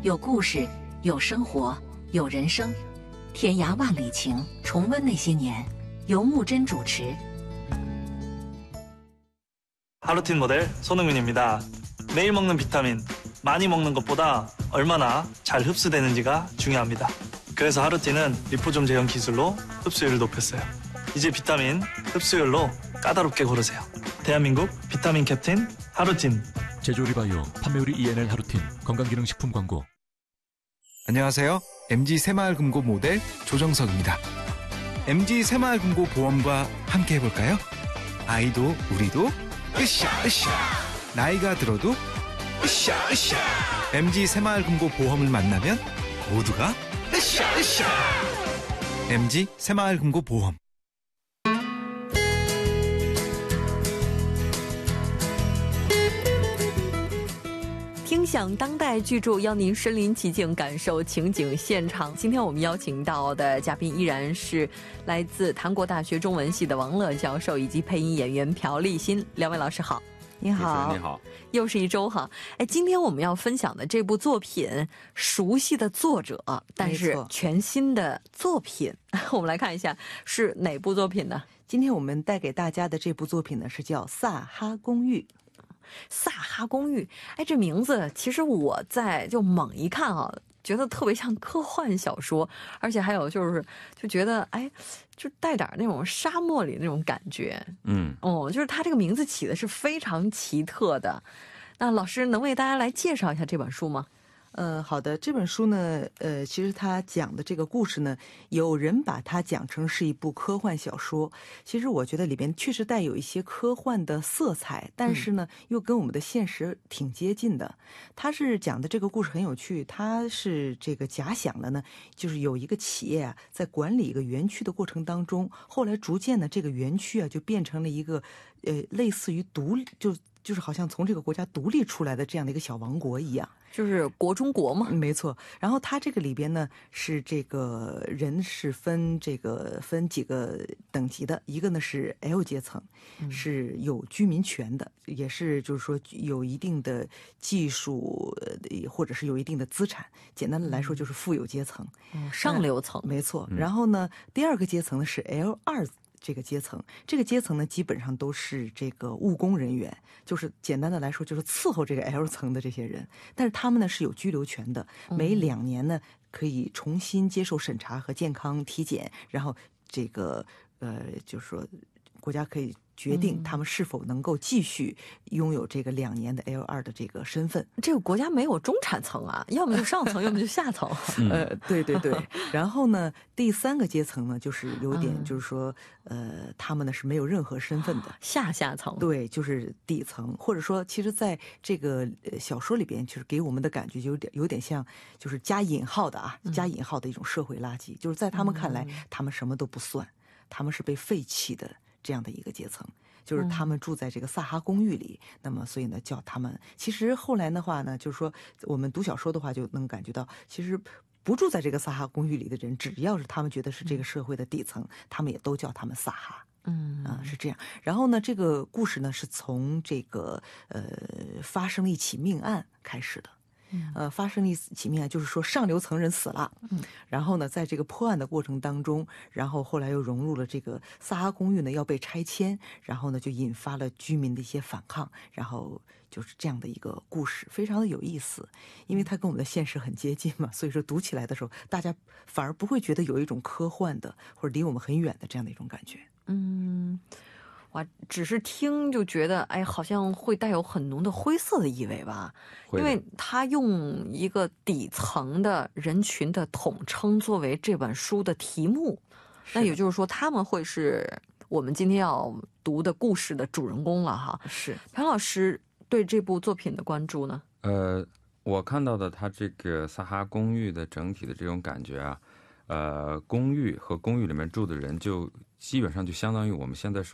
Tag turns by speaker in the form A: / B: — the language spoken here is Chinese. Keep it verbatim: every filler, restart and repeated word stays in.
A: 有故事，有生活，有人生。天涯万里情，重温那些年。由木真主持。
B: 하루틴 모델 손흥민입니다. 매일 먹는 비타민, 많이 먹는 것보다 얼마나 잘 흡수되는지가 중요합니다. 그래서 하루틴은 리포좀 제형 기술로 흡수율을 높였어요. 이제 비타민 흡수율로 까다롭게 고르세요. 대한민국 비타민 캡틴 하루틴.
C: 제조리바이오 판매율이 이엔엘 하루틴 건강기능식품 광고.
D: 안녕하세요. 엠지 새마을금고 모델 조정석입니다. 엠지 새마을금고 보험과 함께 해볼까요? 아이도 우리도 으쌰 으쌰. 나이가 들어도 으쌰 으쌰. 엠지 새마을금고 보험을 만나면 모두가 으쌰 으쌰. 엠지 새마을금고 보험.
E: 听享当代巨著，邀您身临其境，感受情景现场。今天我们邀请到的嘉宾依然是来自韩国大学中文系的王乐教授，以及配音演员朴立新。两位老师好。 你好，
F: 你好，
E: 又是一周哈。哎，今天我们要分享的这部作品，熟悉的作者，但是全新的作品，我们来看一下是哪部作品呢？
G: 今天我们带给大家的这部作品呢，是叫《萨哈公寓》。
E: 萨哈公寓，哎，这名字其实我在就猛一看啊，觉得特别像科幻小说，而且还有就是就觉得哎，就带点那种沙漠里那种感觉。嗯，哦，就是他这个名字起的是非常奇特的。那老师能为大家来介绍一下这本书吗？
G: 呃，好的，这本书呢，呃，其实它讲的这个故事呢，有人把它讲成是一部科幻小说。其实我觉得里边确实带有一些科幻的色彩，但是呢，又跟我们的现实挺接近的。它是讲的这个故事很有趣，它是这个假想了呢，就是有一个企业啊，在管理一个园区的过程当中，后来逐渐的这个园区啊，就变成了一个呃，类似于独就。 就是好像从这个国家独立出来的这样的一个小王国一样，
E: 就是国中国嘛，
G: 没错。然后它这个里边呢是这个人是分这个分几个等级的，一个呢是 L 阶层，是有居民权的，也是就是说有一定的技术或者是有一定的资产，简单的来说就是富有阶层，
E: 上流层，
G: 没错。然后呢，第二个阶层呢是 L 二。 这个阶层，这个阶层呢，基本上都是这个务工人员，就是简单的来说，就是伺候这个 L 层的这些人。但是他们呢是有居留权的，每两年呢可以重新接受审查和健康体检，然后这个呃，就是说国家可以 决定他们是否能够继续拥有这个两年的 L 二的这个身份。
E: 这个国家没有中产层啊，要么就上层，要么就下层。
G: 呃，对对对。然后呢，第三个阶层呢，就是有点就是说，呃，他们呢是没有任何身份的
E: 下下层。
G: 对，就是底层，或者说，其实在这个小说里边，就是给我们的感觉就有点有点像，就是加引号的啊，加引号的一种社会垃圾，就是在他们看来，他们什么都不算，他们是被废弃的 这样的一个阶层，就是他们住在这个萨哈公寓里，那么所以呢叫他们。其实后来的话呢，就是说我们读小说的话就能感觉到，其实不住在这个萨哈公寓里的人，只要是他们觉得是这个社会的底层，他们也都叫他们萨哈。 嗯啊，是这样。然后呢，这个故事呢是从这个呃发生了一起命案开始的。 呃，发生了一起命案，就是说上流层人死了，嗯，然后呢，在这个破案的过程当中，然后后来又融入了这个萨哈公寓呢要被拆迁，然后呢就引发了居民的一些反抗，然后就是这样的一个故事，非常的有意思，因为它跟我们的现实很接近嘛，所以说读起来的时候，大家反而不会觉得有一种科幻的或者离我们很远的这样的一种感觉。嗯。
E: 哇，只是听就觉得哎，好像会带有很浓的灰色的意味吧，因为他用一个底层的人群的统称作为这本书的题目，那也就是说他们会是我们今天要读的故事的主人公了哈。是朴老师对这部作品的关注呢？
F: 呃，我看到的他这个萨哈公寓的整体的这种感觉啊，呃，公寓和公寓里面住的人就基本上就相当于我们现在是